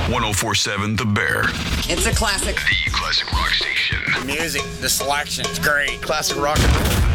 1047 The Bear. It's a classic. The classic rock station. Music, the selection, it's great. Classic rock and roll.